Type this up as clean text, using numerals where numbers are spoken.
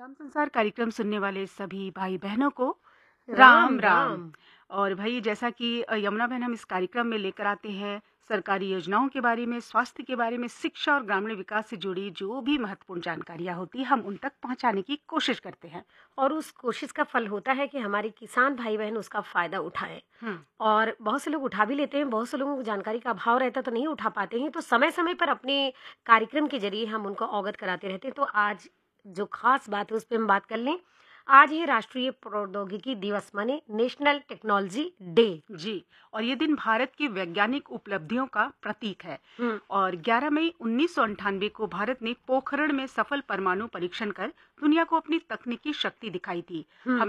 ग्राम संसार कार्यक्रम सुनने वाले सभी भाई बहनों को राम राम राम। राम। और भाई जैसा कि यमुना बहन हम इस कार्यक्रम में लेकर आते हैं सरकारी योजनाओं के बारे में, स्वास्थ्य के बारे में, शिक्षा और ग्रामीण विकास से जुड़ी जो भी महत्वपूर्ण जानकारियां होती हैं हम उन तक पहुंचाने की कोशिश करते हैं। और उस कोशिश का फल होता है कि हमारे किसान भाई बहन उसका फायदा उठाएं। हम्म। और बहुत से लोग उठा भी लेते हैं, बहुत से लोगों को जानकारी का अभाव रहता है तो नहीं उठा पाते हैं, तो समय समय पर अपने कार्यक्रम के जरिए हम उनको अवगत कराते रहते हैं। तो आज जो खास बात है उस पर हम बात कर लें। आज है राष्ट्रीय प्रौद्योगिकी दिवस, माने नेशनल टेक्नोलॉजी डे। जी। और ये दिन भारत की वैज्ञानिक उपलब्धियों का प्रतीक है। हम्म। और 11 मई 1998 को भारत ने पोखरण में सफल परमाणु परीक्षण कर दुनिया को अपनी तकनीकी शक्ति दिखाई थी। हम्म।